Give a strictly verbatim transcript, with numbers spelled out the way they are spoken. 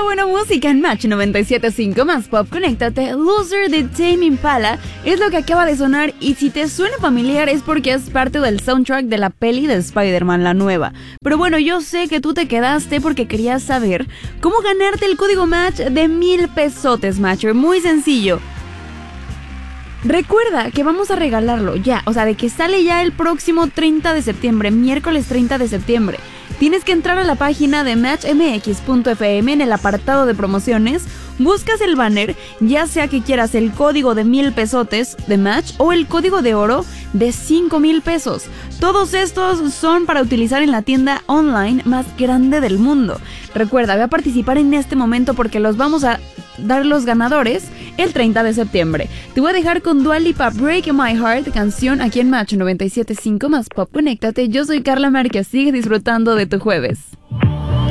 la buena música en Match noventa y siete punto cinco más Pop. Conéctate. Loser de Tame Impala es lo que acaba de sonar, y si te suena familiar es porque es parte del soundtrack de la peli de Spider-Man, la nueva. Pero bueno, yo sé que tú te quedaste porque querías saber cómo ganarte el código Match de mil pesotes, Matcher. Muy sencillo. Recuerda que vamos a regalarlo ya, o sea, de que sale ya el próximo treinta de septiembre, miércoles treinta de septiembre. Tienes que entrar a la página de match m x punto f m en el apartado de promociones, buscas el banner, ya sea que quieras el código de mil pesotes de Match o el código de oro de cinco mil pesos. Todos estos son para utilizar en la tienda online más grande del mundo. Recuerda, ve a participar en este momento porque los vamos a dar los ganadores el treinta de septiembre. Te voy a dejar con Dua Lipa, Break My Heart, canción aquí en Match noventa y siete punto cinco más Pop. Conéctate, yo soy Carla Márquez, sigue disfrutando de tu jueves.